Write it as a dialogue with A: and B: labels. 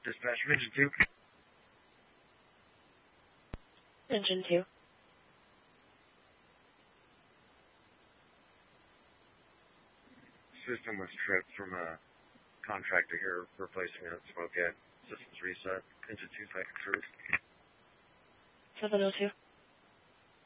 A: Dispatch from Engine 2.
B: Engine 2.
A: System was tripped from a contractor here replacing it. Smoke it. Systems reset. Engine 2 back through.
B: 702.